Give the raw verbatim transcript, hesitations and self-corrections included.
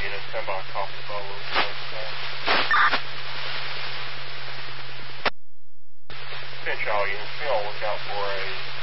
units, stand by, copy, follow. Attention all units, be on the lookout for a